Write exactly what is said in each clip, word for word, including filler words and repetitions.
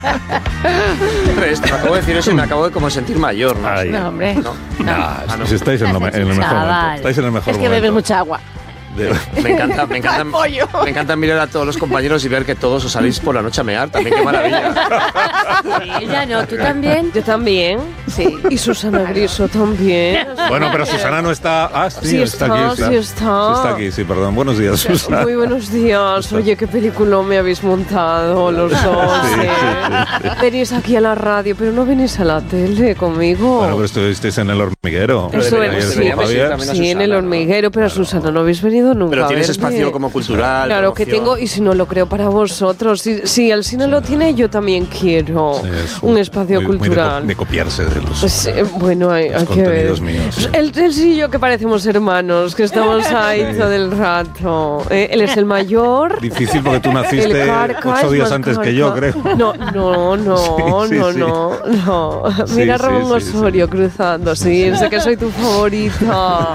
Esto, me acabo de decir eso y me acabo de como sentir mayor, ¿no? Ay. No, hombre. No. No. Ah, Ah, no. si estáis en, lo, me- en el mejor Chaval. momento. Estáis en el mejor Es que momento. bebes mucha agua. De- Me encanta, me encanta, Al pollo. me encanta mirar a todos los compañeros y ver que todos os salís por la noche a mear. También qué maravilla. Ella no, tú también. Yo también. Sí. Y Susana Griso también. Bueno, pero Susana no está. Ah, sí, Sí está, está, aquí. sí está. Sí está aquí, sí, perdón. Buenos días, Susana. Muy buenos días. Oye, qué película me habéis montado los dos. Sí, ¿eh? sí, sí, sí. Venís aquí a la radio, pero no venís a la tele conmigo. Bueno, pero estuvisteis en el hormiguero. Pero Eso deberíamos- es, Ayer sí, con deberíamos ir Javier. también a Sí, en el Susana, ¿no? hormiguero, pero a Susana no habéis venido nunca. Pero tienes a verme. espacio como cultural. Claro que promoción. tengo, y si no lo creo para vosotros. Si, si el cine lo tiene, yo también quiero Sí, es un espacio muy- muy de co- cultural. de, copiarse de los. Pues, eh, bueno, hay, Los hay que ver. contenidos míos. El, el sí y yo que parecemos hermanos, que estamos ahí Sí. todo el rato. Eh, él es el mayor. Difícil porque tú El naciste carca ocho es días más antes que yo, carca. creo. No, no, no, Sí, sí, no, sí. no, no. Sí, Mira a sí, Ramón sí, Osorio sí. cruzando. Sí, sé que soy tu favorita.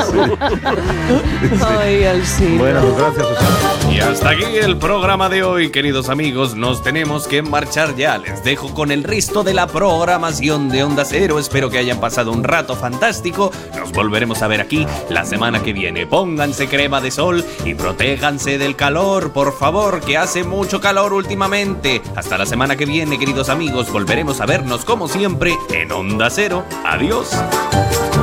Ay, Alcina. Bueno, pues gracias, Susana. Y hasta aquí el programa de hoy, queridos amigos. Nos tenemos que marchar ya. Les dejo con el resto de la programación de Onda Cero. Espero que hayan pasado un rato fantástico. Nos volveremos a ver aquí la semana que viene. Pónganse crema de sol y protéjanse del calor, por favor, que hace mucho calor últimamente. Hasta la semana que viene, queridos amigos. Volveremos a vernos como siempre en Onda Cero. Adiós.